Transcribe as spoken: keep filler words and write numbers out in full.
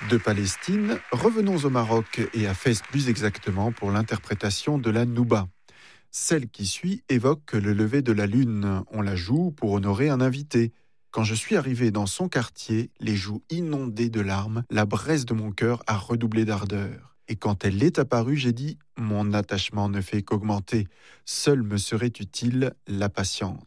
De Palestine, revenons au Maroc et à Fès plus exactement pour l'interprétation de la Nouba. Celle qui suit évoque le lever de la lune. On la joue pour honorer un invité. Quand je suis arrivé dans son quartier, les joues inondées de larmes, la braise de mon cœur a redoublé d'ardeur. Et quand elle est apparue, j'ai dit « Mon attachement ne fait qu'augmenter. Seule me serait utile la patience. »